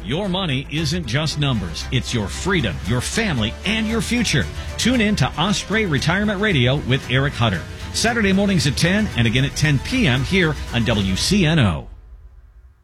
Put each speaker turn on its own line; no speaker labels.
Your money isn't just numbers. It's your freedom, your family, and your future. Tune in to Osprey Retirement Radio with Eric Hutter. Saturday mornings at 10 and again at 10 p.m. here on WCNO.